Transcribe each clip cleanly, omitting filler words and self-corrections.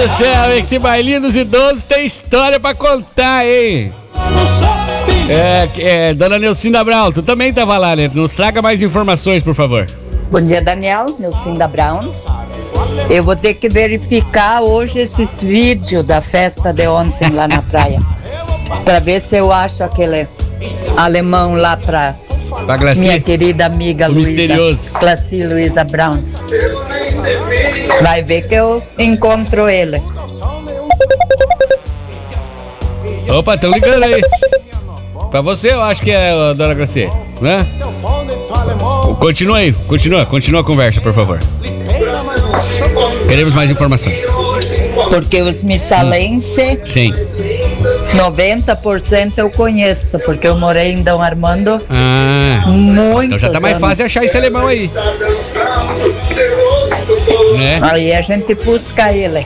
do céu, hein? Que bailinho dos idosos tem história pra contar, hein? Dona Neucinda Brown, tu também tava lá, né? Nos traga mais informações, por favor. Bom dia, Daniel, Neucinda Brown. Eu vou ter que verificar hoje esses vídeos da festa de ontem lá na praia. Pra ver se eu acho aquele alemão lá pra minha querida amiga Glaci Luiza Brown. Vai ver que eu encontro ele. Opa, estão ligando aí. Pra você, eu acho que é a dona Glaci, né? Continua aí, continua a conversa, por favor. Queremos mais informações. Porque os missalenses, sim, 90% eu conheço, porque eu morei em Dom Armando então já tá mais fácil achar esse alemão aí. Né? Aí a gente busca ele.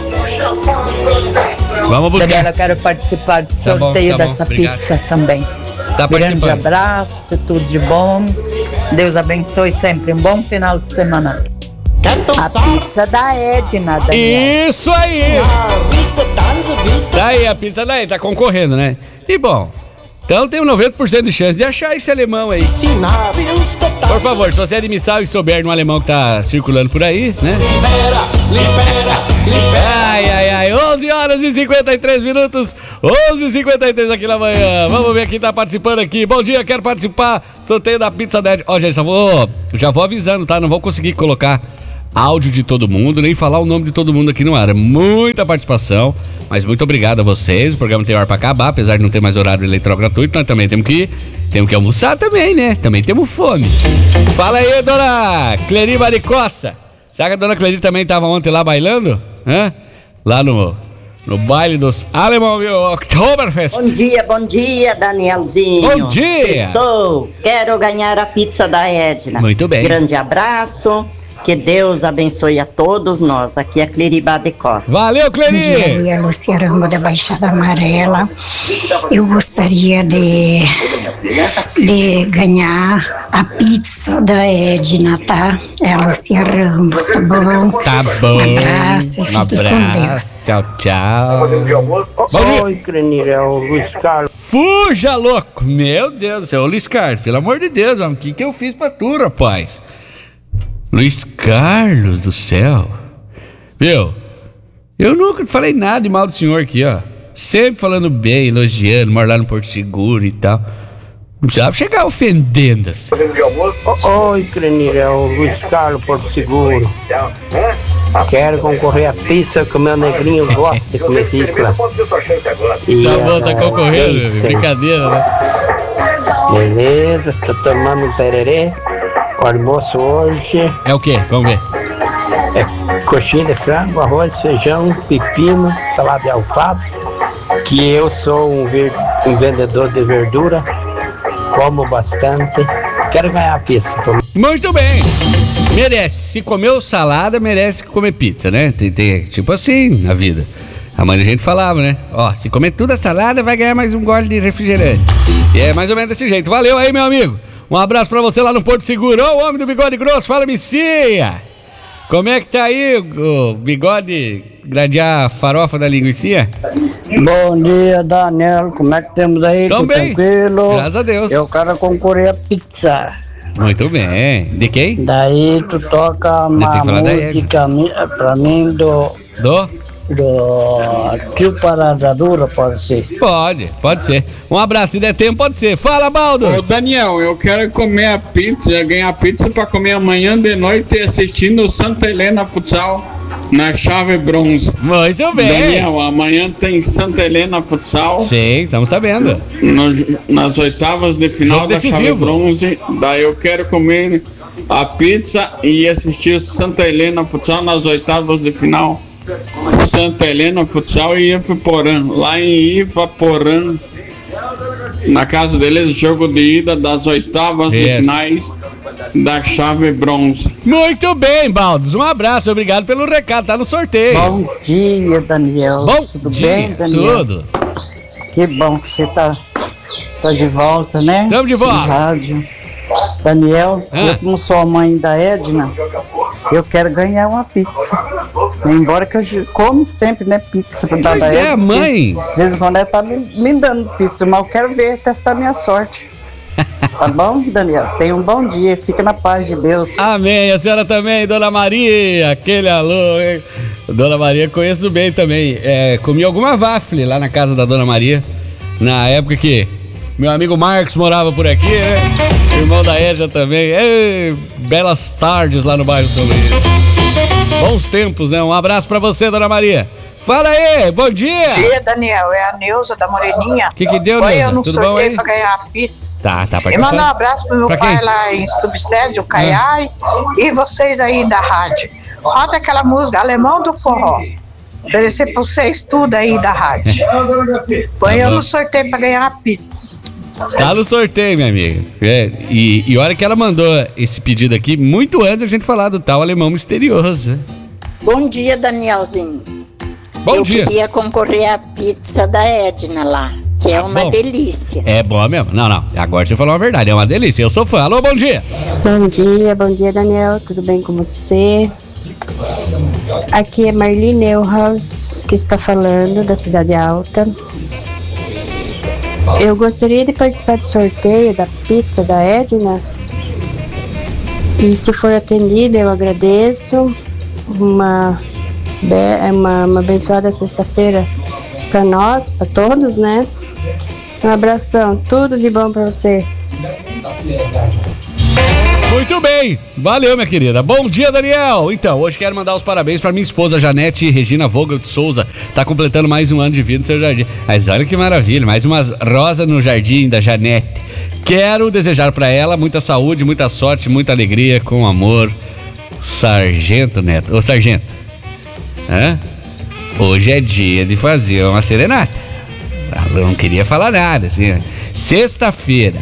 Vamos buscar. Daniela, eu quero participar do sorteio dessa pizza também. Grande abraço, tudo de bom. Deus abençoe sempre. Um bom final de semana. A pizza da Edna, Daniel. Isso aí! Tá aí, a pizza da Edna, tá concorrendo, né? E bom, então tem 90% de chance de achar esse alemão aí. Por favor, se você é de Missal e souber de um alemão que tá circulando por aí, né? Ai, 11 horas e 53 minutos, 11h53 aqui na manhã. Vamos ver quem tá participando aqui. Bom dia, quero participar. Sorteio da pizza da Edna. Ó, gente, já vou avisando, tá? Não vou conseguir colocar áudio de todo mundo, nem falar o nome de todo mundo aqui no ar. É muita participação, mas muito obrigado a vocês. O programa tem hora pra acabar, apesar de não ter mais horário eleitoral gratuito, nós também temos que almoçar também, né? Também temos fome. Fala aí, dona Cleri Maricossa. Será que a dona Cleri também tava ontem lá bailando? Hã? Lá no baile dos Alemão, viu? Oktoberfest. Bom dia, Danielzinho. Bom dia. Quero ganhar a pizza da Edna. Muito bem. Grande abraço. Que Deus abençoe a todos nós. Aqui é Cleriba de Costa. Valeu, Cleri! Bom dia, Lúcia Rambo da Baixada Amarela. Eu gostaria de ganhar a pizza da Edna, tá? É a Lúcia Rambo, tá bom? Tá bom. Um abraço, fique com Deus. Tchau. Oi, Crenir, é o Luiz Carlos. Fuja, louco! Meu Deus do céu, Luiz Carlos, pelo amor de Deus, o que eu fiz pra tu, rapaz? Luiz Carlos do céu. Viu? Eu nunca falei nada de mal do senhor aqui, ó. Sempre falando bem, elogiando, mora lá no Porto Seguro e tal. Não precisava chegar ofendendo assim. Oi, Crenir, é o Luiz Carlos, Porto Seguro. Quero concorrer a pizza que o meu negrinho gosta de comer pizza. Tá bom, tá concorrendo, brincadeira, né? Beleza, tô tomando um tererê. O almoço hoje é o quê? Vamos ver. É coxinha de frango, arroz, feijão, pepino, salada de alface. Que eu sou um vendedor de verdura, como bastante. Quero ganhar a pizza. Muito bem. Merece. Se comeu salada, merece comer pizza, né? Tem tipo assim na vida. A mãe da gente falava, né? Ó, se comer tudo a salada, vai ganhar mais um gole de refrigerante. E é mais ou menos desse jeito. Valeu aí, meu amigo. Um abraço pra você lá no Porto Seguro. Ô, homem do bigode grosso, fala, Missia. Como é que tá aí o bigode gradear a farofa da linguiça? Bom dia, Daniel. Como é que temos aí? Tamo bem. Tranquilo? Graças a Deus. Eu quero concorrer a pizza. Muito bem. De quem? Daí tu toca uma música pra mim do Trio Parada Dura, pode ser? Pode ser. Um abraço, se der tempo, pode ser. Fala, Baldo! Ô, Daniel, eu quero comer a pizza, ganhar pizza pra comer amanhã de noite assistindo o Santa Helena Futsal na chave bronze. Muito bem! Daniel, amanhã tem Santa Helena Futsal. Sim, estamos sabendo. Nas oitavas de final da chave bronze. Daí eu quero comer a pizza e assistir o Santa Helena Futsal nas oitavas de final. Santa Helena Futsal e Ivaporã. Lá em Ivaporã, na casa deles, jogo de ida das oitavas de finais da chave bronze. Muito bem, Baldos. Um abraço, obrigado pelo recado, tá no sorteio. Bom dia, Daniel. Tudo bem, Daniel? Tudo. Que bom que você tá de volta, né? Estamos de volta. Rádio. Daniel, eu como sou a mãe da Edna, eu quero ganhar uma pizza. Embora que eu como sempre, né, pizza. Mãe? De vez em quando ela tá me dando pizza, mas eu quero ver, testar minha sorte. Tá bom, Daniel? Tenha um bom dia, fica na paz de Deus. Amém, a senhora também, Dona Maria, aquele alô, hein? Dona Maria conheço bem também. Comi alguma waffle lá na casa da Dona Maria, na época que meu amigo Marcos morava por aqui, né? Irmão da Edja também. Ei, belas tardes lá no bairro São Luís. Bons tempos, né? Um abraço pra você, Dona Maria. Fala aí, bom dia! Bom dia, Daniel. É a Neuza da Moreninha. O que deu, Neuza? Eu não Tudo sorteio bom pra ganhar a pizza. Tá participando. E mandar um abraço pro meu pai lá em Subsédio, Caiai, e vocês aí da rádio. Roda aquela música Alemão do Forró. Oferecer pra vocês tudo aí da rádio. Põe eu no sorteio pra ganhar a pizza. Tá no sorteio, minha amiga. E olha que ela mandou esse pedido aqui muito antes da gente falar do tal alemão misterioso. Né? Bom dia, Danielzinho. Bom dia. Eu queria concorrer à pizza da Edna lá, que é uma delícia. É boa mesmo? Não. Agora você falou a verdade, é uma delícia. Eu sou fã. Alô, bom dia. Bom dia, Daniel. Tudo bem com você? Aqui é Marli Neuhaus que está falando, da Cidade Alta. Eu gostaria de participar do sorteio da pizza da Edna. E se for atendida, eu agradeço. Uma abençoada sexta-feira para nós, para todos, né? Um abração, tudo de bom para você. Muito bem, valeu, minha querida. Bom dia, Daniel. Então, hoje quero mandar os parabéns para minha esposa Janete Regina Vogel de Souza. Tá completando mais um ano de vida no seu jardim. Mas olha que maravilha, mais umas rosas no jardim da Janete. Quero desejar para ela muita saúde, muita sorte, muita alegria, com amor. Sargento Neto. Ô, Sargento. Hoje é dia de fazer uma serenata. Eu não queria falar nada, assim. Sexta-feira.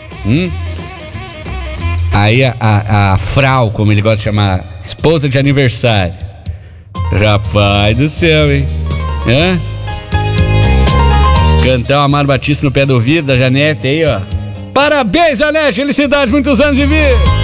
Aí a Frau, como ele gosta de chamar, esposa de aniversário. Rapaz do céu, hein? Cantar o Amaro Batista no pé do ouvido da Janete aí, ó. Parabéns, Janete! Felicidade, muitos anos de vida!